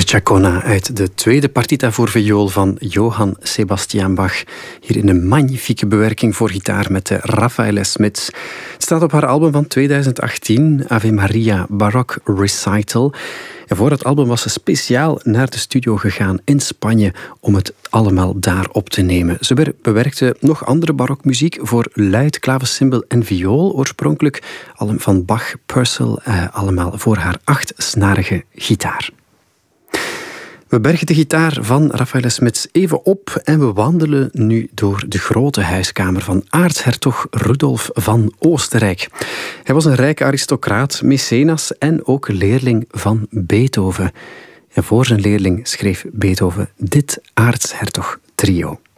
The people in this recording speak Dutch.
De Chacona uit de tweede partita voor viool van Johann Sebastian Bach. Hier in een magnifieke bewerking voor gitaar met de Raphaëlle Smits. Het staat op haar album van 2018, Ave Maria Baroque Recital. En voor het album was ze speciaal naar de studio gegaan in Spanje om het allemaal daar op te nemen. Ze bewerkte nog andere barokmuziek voor luid, klavecimbal en viool oorspronkelijk. Van Bach, Purcell, allemaal voor haar 8-snarige gitaar. We bergen de gitaar van Raphaëlle Smits even op en we wandelen nu door de grote huiskamer van aartshertog Rudolf van Oostenrijk. Hij was een rijke aristocraat, mecenas en ook leerling van Beethoven. En voor zijn leerling schreef Beethoven dit aartshertog trio.